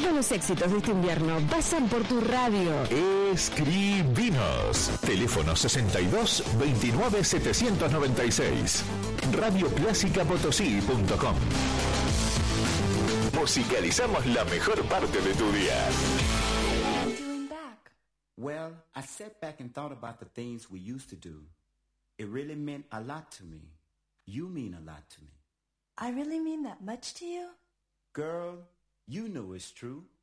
Todos los éxitos de este invierno pasan por tu radio. Escribinos. Teléfono 62 29 796. Radioclásicapotosí.com. Musicalizamos la mejor parte de tu día. Well, I sat back and thought about the things we used to do. It really meant a lot to me. You mean a lot to me. I really mean that much to you? Girl, you know it's true.